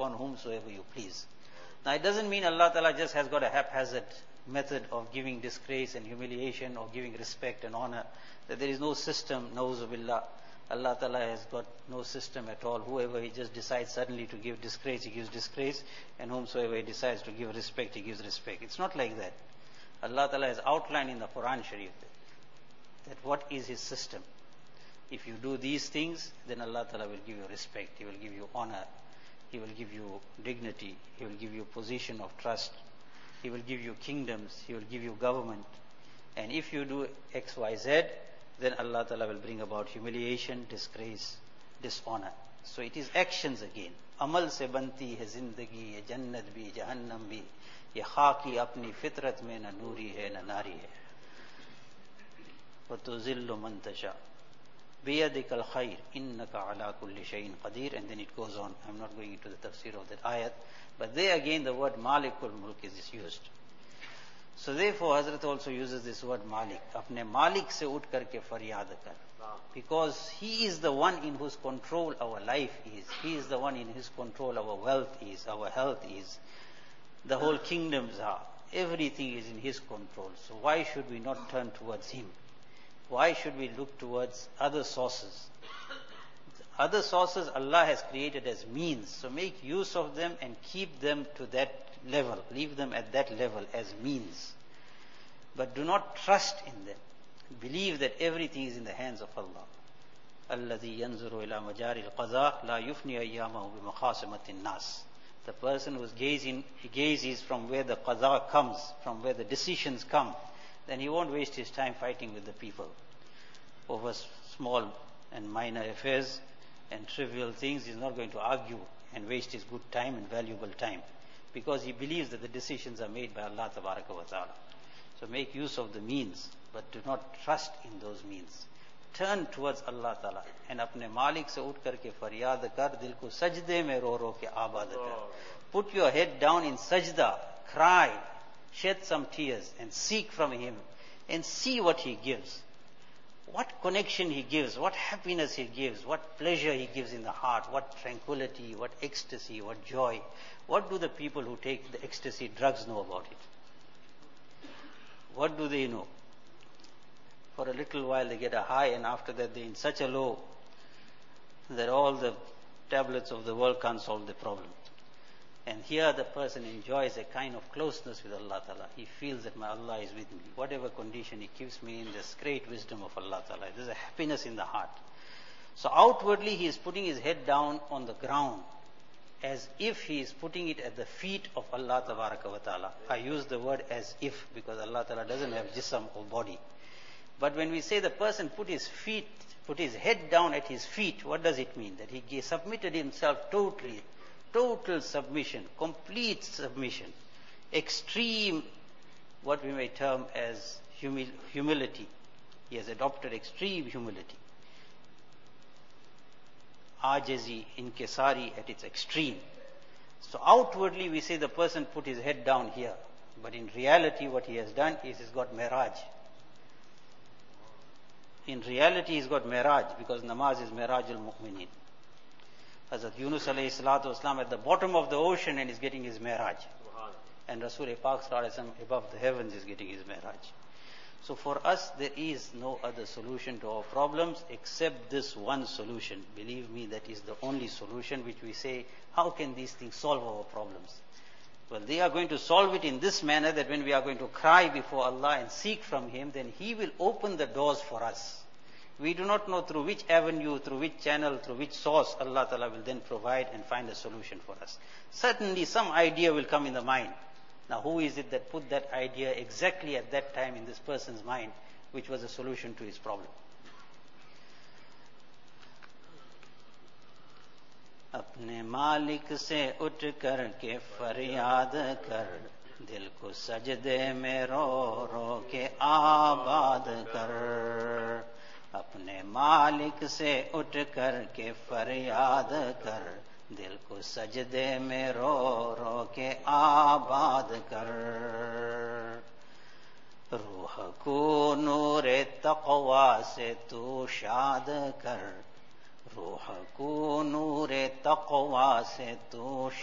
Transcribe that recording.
upon whomsoever you please. Now it doesn't mean Allah Ta'ala just has got a haphazard method of giving disgrace and humiliation or giving respect and honor, that there is no system, na'uzu billah. Allah Ta'ala has got no system at all. Whoever He just decides suddenly to give disgrace, He gives disgrace, and whomsoever He decides to give respect, He gives respect. It's not like that. Allah Ta'ala has outlined in the Quran Sharif that what is His system. If you do these things, then Allah Ta'ala will give you respect, He will give you honor, He will give you dignity, He will give you position of trust, He will give you kingdoms, He will give you government. And if you do X, Y, Z, then Allah Ta'ala will bring about humiliation, disgrace, dishonor. So it is actions again. Amal se banti hai zindagi, ye jannat bhi, jahannam bhi, ye khaki apni fitrat mein na noori hai na nari hai. Wa tuzillu man tasha biyadikal khair innaka ala kulli shay'in qadir. And then it goes on. I'm not going into the tafsir of that ayat, but there again the word Malikul Mulk is used. So therefore Hazrat also uses this word Malik. Apne Malik se ut karke faryad kar. Because He is the one in whose control our life is. He is the one in whose control our wealth is, our health is. The whole kingdoms are. Everything is in His control. So why should we not turn towards Him? Why should we look towards other sources? Other sources Allah has created as means. So make use of them and keep them to that level. Leave them at that level as means. But do not trust in them. Believe that everything is in the hands of Allah. الَّذِي يَنْظُرُ إِلَى مَجَارِ الْقَضَاءِ لَا يُفْنِي أَيَّامَهُ بِمَخَاصَمَةِ النَّاسِ. The person whose gaze is from where the qaza comes, from where the decisions come, then he won't waste his time fighting with the people over small and minor affairs and trivial things. He's not going to argue and waste his good time and valuable time, because he believes that the decisions are made by Allah Tabaraka wa Ta'ala. So make use of the means, but do not trust in those means. Turn towards Allah Ta'ala and apne Malik se ut karke faryad kar, dil ko sajde mein ro ro ke abad kar. Put your head down in sajda, cry, shed some tears and seek from Him and see what He gives. What connection He gives, what happiness He gives, what pleasure He gives in the heart, what tranquility, what ecstasy, what joy. What do the people who take the ecstasy drugs know about it? What do they know? For a little while they get a high, and after that they're in such a low that all the tablets of the world can't solve the problem. And here the person enjoys a kind of closeness with Allah Ta'ala. He feels that my Allah is with me. Whatever condition He keeps me in, there's great wisdom of Allah Ta'ala. There's a happiness in the heart. So outwardly he is putting his head down on the ground, as if he is putting it at the feet of Allah Tabaraka wa Ta'ala. I use the word as if because Allah Ta'ala doesn't have jism or body. But when we say the person put his head down at His feet, what does it mean? That he submitted himself totally, total submission, complete submission, extreme, what we may term as humility. He has adopted extreme humility. Ajizi, inkisari at its extreme. So outwardly we say the person put his head down here, but in reality what he has done is he's got miraj. In reality he's got miraj, because namaz is miraj al-mu'minin. Hazrat Yunus alayhi salatu wasalam at the bottom of the ocean and is getting his miraj. And Rasul Pak sallallahu alayhi wasallam above the heavens is getting his miraj. So for us there is no other solution to our problems except this one solution. Believe me, that is the only solution, which we say, how can these things solve our problems? Well, they are going to solve it in this manner, that when we are going to cry before Allah and seek from Him, then He will open the doors for us. We do not know through which avenue, through which channel, through which source Allah Ta'ala will then provide and find a solution for us. Certainly some idea will come in the mind. Now who is it that put that idea exactly at that time in this person's mind, which was a solution to his problem? अपने मालिक से उठ कर के फरियाद कर, दिल को सजदे में रो रो के आबाद कर. अपने मालिक से उठ कर के फरियाद कर, दिल को सजदे में रो रो के आबाद कर. रूह को नूर तक़वा से तू शाद कर, रूह को नूर तक़वा से तू